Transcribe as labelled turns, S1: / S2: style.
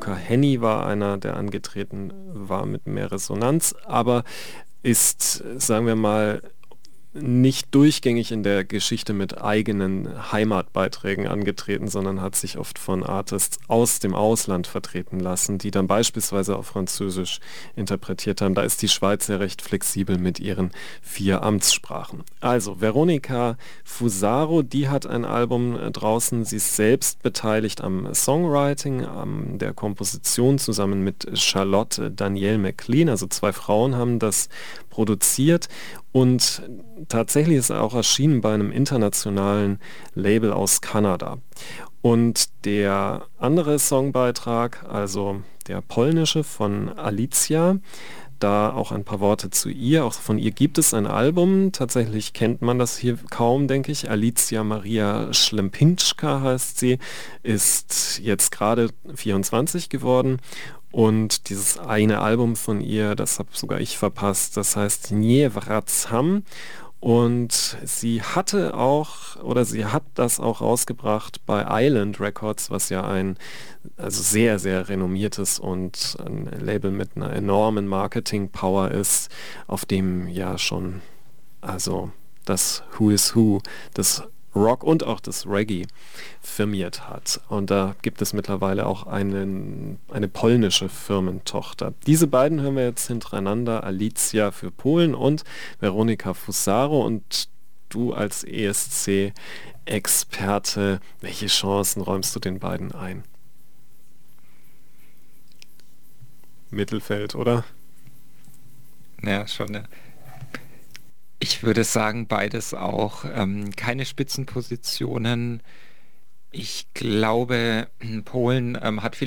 S1: Luca Hänni war einer, der angetreten war mit mehr Resonanz, aber ist, sagen wir mal, nicht durchgängig in der Geschichte mit eigenen Heimatbeiträgen angetreten, sondern hat sich oft von Artists aus dem Ausland vertreten lassen, die dann beispielsweise auf Französisch interpretiert haben. Da ist die Schweiz ja recht flexibel mit ihren 4 Amtssprachen. Also Veronica Fusaro, die hat ein Album draußen. Sie ist selbst beteiligt am Songwriting, an der Komposition zusammen mit Charlotte Danielle McLean. Also 2 Frauen haben das produziert. Und tatsächlich ist er auch erschienen bei einem internationalen Label aus Kanada. Und der andere Songbeitrag, also der polnische von Alicja, da auch ein paar Worte zu ihr. Auch von ihr gibt es ein Album. Tatsächlich kennt man das hier kaum, denke ich. Alicja Maria Ślepinska heißt sie, ist jetzt gerade 24 geworden. Und dieses eine Album von ihr, das habe sogar ich verpasst, das heißt Nie Wracam. Und sie hatte auch, oder sie hat das auch rausgebracht bei Island Records, was ja ein also sehr, sehr renommiertes und ein Label mit einer enormen Marketing-Power ist, auf dem ja schon also das Who is Who des Rock und auch des Reggae firmiert hat. Und da gibt es mittlerweile auch eine polnische Firmentochter. Diese beiden hören wir jetzt hintereinander, Alicja für Polen und Veronica Fusaro. Und du als ESC-Experte, welche Chancen räumst du den beiden ein? Mittelfeld, oder?
S2: Ja, schon. Ja. Ich würde sagen, beides auch. Keine Spitzenpositionen. Ich glaube, Polen hat